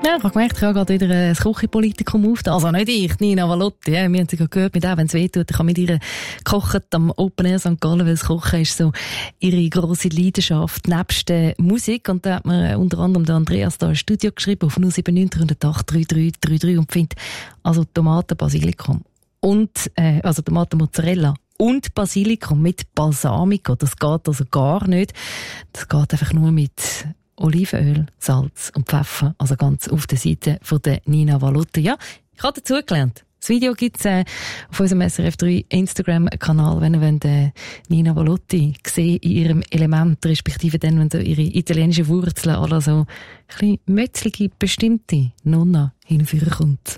Ja, ich habe gemerkt, ich habe gerade wieder ein Küchenpolitikum auf. Also nicht ich, Nina Valotti. Ja. Wir haben sie gerade gehört, mit auch, wenn es weh tut, ich habe mit ihr gekocht am Open Air St. Gallen, weil das Kochen ist so ihre grosse Leidenschaft nebst der Musik. Und da hat mir unter anderem der Andreas da ein Studio geschrieben auf 079 308 3333 und findet also Tomaten, Basilikum und also Tomaten Mozzarella und Basilikum mit Balsamico. Das geht also gar nicht. Das geht einfach nur mit Olivenöl, Salz und Pfeffer, also ganz auf der Seite von der Nina Valotti. Ja, ich habe dazugelernt. Das Video gibt's auf unserem SRF3 Instagram-Kanal, wenn ihr wollt, Nina Valotti sehen in ihrem Element, respektive dann, wenn so ihre italienischen Wurzeln, also so ein bisschen mötzlige, bestimmte Nonna hinführkommt.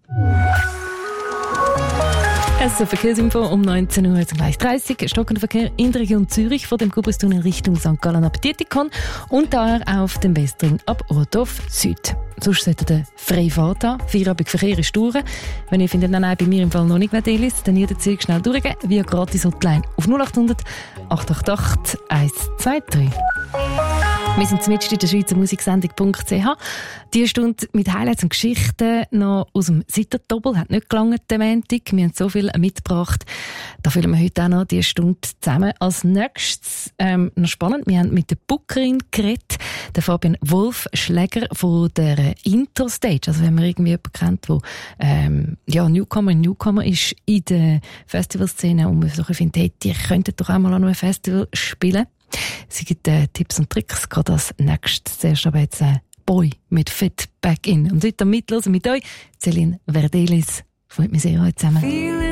Also Verkehrsinfo um 19:30 Uhr. Stockender Verkehr in der Region Zürich von dem Gubristunnel Richtung St. Gallen ab Dietikon und daher auf dem Westring ab Urdorf Süd. Sonst sollte der Freifahrt haben. Feierabendverkehr ist durch. Wenn ihr findet, nein, bei mir im Fall noch nicht mehr ist, dann jeder Zug schnell durchgehen via Gratis-Hotline auf 0800 888 123. Wir sind mitten in der Schweizer Musiksendung.ch. Diese Stunde mit Highlights und Geschichten noch aus dem Sittertobel. Hat nicht gelangt, der Montag. Wir haben so viel mitgebracht. Da füllen wir heute auch noch diese Stunde zusammen. Als nächstes, noch spannend, wir haben mit der Bookerin geredet, der Fabian Wolf-Schläger von der Interstage. Also wenn man irgendwie jemanden kennt, der Newcomer ist in der Festivalszene und man so findet, hey, die könnten doch auch mal an einem Festival spielen. Sie gibt Tipps und Tricks, gerade als nächstes. Zuerst aber jetzt Boy mit Fit Back In. Und heute am Mitlosen mit euch, Celine Verdelis. Freut mich sehr, heute zusammen.